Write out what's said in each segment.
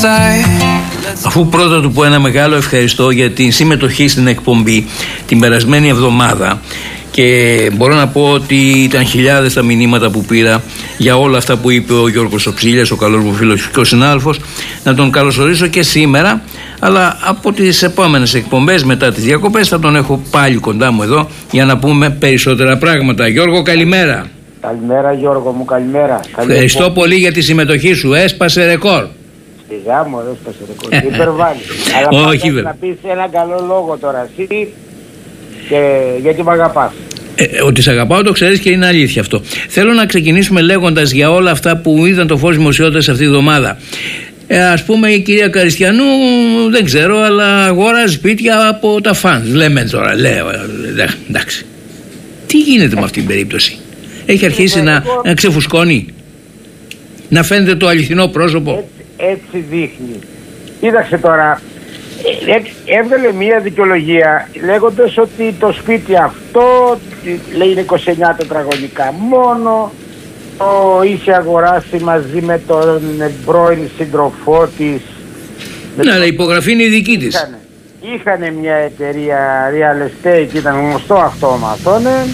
Αφού πρώτα του πω ένα μεγάλο ευχαριστώ για την συμμετοχή στην εκπομπή την περασμένη εβδομάδα, και μπορώ να πω ότι ήταν χιλιάδες τα μηνύματα που πήρα για όλα αυτά που είπε ο Γιώργος ο Ψήλιας, ο καλός μου φίλος και ο συνάδελφος, να τον καλωσορίσω και σήμερα, αλλά από τις επόμενες εκπομπές μετά τις διακοπές θα τον έχω πάλι κοντά μου εδώ για να πούμε περισσότερα πράγματα. Γιώργο, καλημέρα. Καλημέρα Γιώργο μου, καλημέρα. Ευχαριστώ πολύ για τη συμμετοχή σου, έσπασε ρεκόρ. Στη γάμο έσπασε ρεκόρ, υπερβάλλει. Αλλά όχι, να πεις έναν καλό λόγο τώρα εσύ και γιατί μ' αγαπάς. Ότι σε αγαπάω το ξέρεις και είναι αλήθεια αυτό. Θέλω να ξεκινήσουμε λέγοντας για όλα αυτά που είδαν το φως δημοσιότητας αυτή τη εβδομάδα. Ας πούμε η κυρία Καριστιανού, δεν ξέρω, αλλά αγοράζει σπίτια από τα φανς. Λέμε τώρα, λέω, εντάξει. Τι γίνεται με αυτή την περίπτωση? Έχει αρχίσει να ξεφουσκώνει, να φαίνεται το αληθινό πρόσωπο. Έτσι δείχνει. Κοίταξε τώρα, έβγαλε μια δικαιολογία λέγοντας ότι το σπίτι αυτό, λέει, είναι 29 τετραγωνικά μόνο, το είχε αγοράσει μαζί με τον πρώην σύντροφό της. Ναι, αλλά η υπογραφή είναι η δική της. Είχανε μια εταιρεία real estate, ήταν γνωστό αυτό μαθαίνε.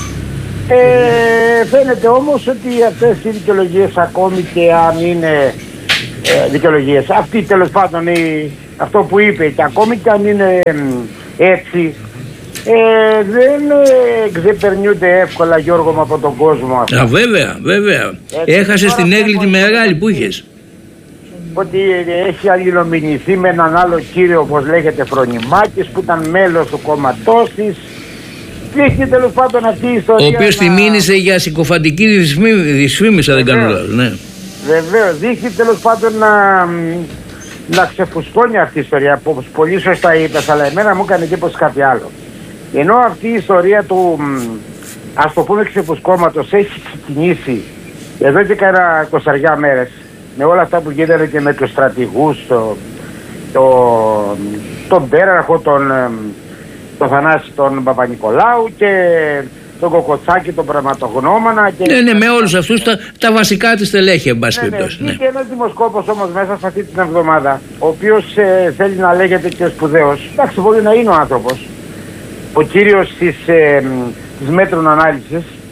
Φαίνεται όμως ότι αυτές οι δικαιολογίες, ακόμη και αν είναι δικαιολογίες, αυτή τέλος πάντων αυτό που είπε, και ακόμη και αν είναι έτσι, δεν ξεπερνιούνται εύκολα, Γιώργο μου, από τον κόσμο αυτό. Βέβαια. Έχασες την έγκλη τη μεγάλη που είχες. Ότι έχει αλληλομηνηθεί με έναν άλλο κύριο, όπως λέγεται, Φρονιμάκης, που ήταν μέλος του κόμματός της. Δείχνει τέλος πάντων αυτή η ιστορία. Ο οποίος τη μήνυσε για συκοφαντική δυσφήμιση, δεν κάνω λάθος. Ναι. Βεβαίως, δείχνει τέλος πάντων να ξεφουσκώνει αυτή η ιστορία, που πολύ σωστά είπες, αλλά εμένα μου έκανε εντύπωση κάτι άλλο. Ενώ αυτή η ιστορία του, ας το πούμε, ξεφουσκώματος έχει ξεκινήσει εδώ και κάνα 20 μέρες, με όλα αυτά που γίνανε και με τους στρατηγούς, τον Πέραρχο, τον Θανάση τον Παπα-Νικολάου και τον Κοκοτσάκη, τον Πραγματογνώμονα. Ναι, με όλους αυτούς τα βασικά της στελέχη, εν πάση περιπτώσει. Ναι. Και ένας δημοσκόπος όμως μέσα σε αυτή την εβδομάδα, ο οποίος θέλει να λέγεται και σπουδαίος. Εντάξει, μπορεί να είναι ο άνθρωπος, ο κύριος της μέτρων ανάλυσης,